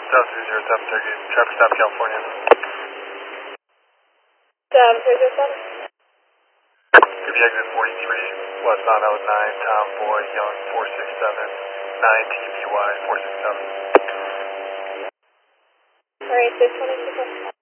South 307 Turkey, traffic stop California. 307? Give you exit 43, westbound 09, Tom Boy, Young 467, 9 TBY 467. Alright, 622.